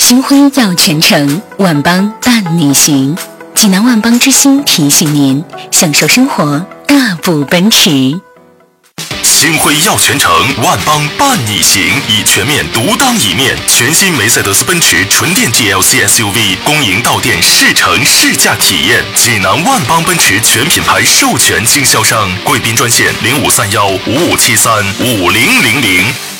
星辉耀全城，万邦伴你行。济南万邦之星提醒您：享受生活，大步奔驰。 星辉耀全城，万邦伴你行，以全面独当一面。全新梅赛德斯奔驰纯电 GLC SUV 公营到店试乘试驾体验。济南万邦奔驰全品牌授权经销商，贵宾专线053155735000。